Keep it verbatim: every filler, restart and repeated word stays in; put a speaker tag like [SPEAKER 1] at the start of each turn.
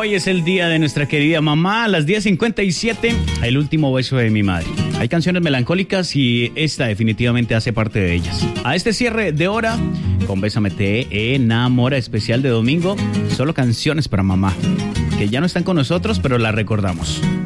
[SPEAKER 1] Hoy es el día de nuestra querida mamá, a las diez cincuenta y siete, el último beso de mi madre. Hay canciones melancólicas y esta definitivamente hace parte de ellas. A este cierre de hora, con Bésame te enamora especial de domingo, solo canciones para mamá, que ya no están con nosotros, pero las recordamos.